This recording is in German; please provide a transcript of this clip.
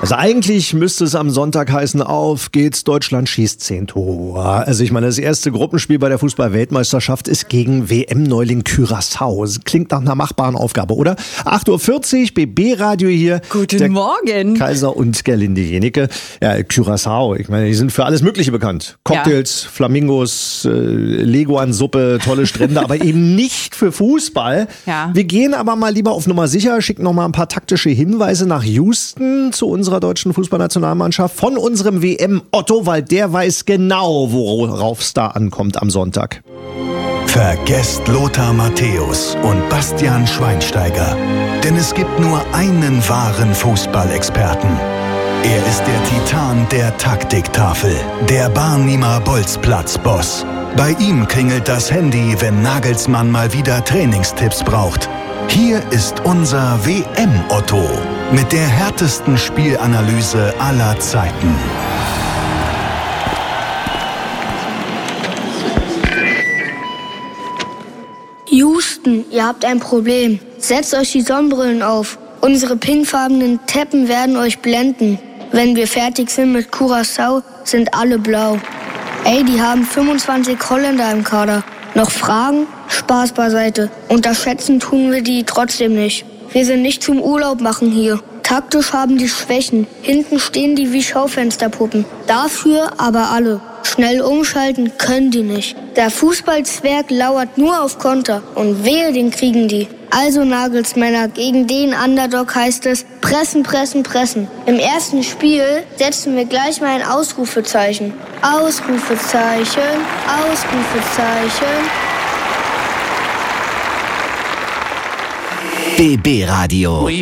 Also eigentlich müsste es am Sonntag heißen, auf geht's, Deutschland schießt 10 Tore. Also ich meine, das erste Gruppenspiel bei der Fußball-Weltmeisterschaft ist gegen WM-Neuling Curaçao. Das klingt nach einer machbaren Aufgabe, oder? 8.40 Uhr, BB-Radio hier. Guten Morgen. Kaiser und Gerlinde Jenecke. Ja, Curaçao, ich meine, die sind für alles Mögliche bekannt. Cocktails, Flamingos, Leguan-Suppe, tolle Strände, aber eben nicht für Fußball. Ja. Wir gehen aber mal lieber auf Nummer sicher, schicken noch mal ein paar taktische Hinweise nach Houston zu unserer deutschen Fußballnationalmannschaft von unserem WM-Otto, weil der weiß genau, worauf es da ankommt am Sonntag. Vergesst Lothar Matthäus und Bastian Schweinsteiger, denn es gibt nur einen wahren Fußballexperten. Er ist der Titan der Taktiktafel, der Barnimer Bolzplatz-Boss. Bei ihm klingelt das Handy, wenn Nagelsmann mal wieder Trainingstipps braucht. Hier ist unser WM-Otto mit der härtesten Spielanalyse aller Zeiten. Houston, ihr habt ein Problem. Setzt euch die Sonnenbrillen auf. Unsere pinkfarbenen Teppen werden euch blenden. Wenn wir fertig sind mit Curaçao, sind alle blau. Ey, die haben 25 Holländer im Kader. Noch Fragen? Spaß beiseite. Unterschätzen tun wir die trotzdem nicht. Wir sind nicht zum Urlaub machen hier. Taktisch haben die Schwächen. Hinten stehen die wie Schaufensterpuppen. Dafür aber alle. Schnell umschalten können die nicht. Der Fußballzwerg lauert nur auf Konter. Und wehe, den kriegen die. Also Nagelsmänner, gegen den Underdog heißt es pressen, pressen, pressen. Im ersten Spiel setzen wir gleich mal ein Ausrufezeichen. Ausrufezeichen, Ausrufezeichen. BB Radio.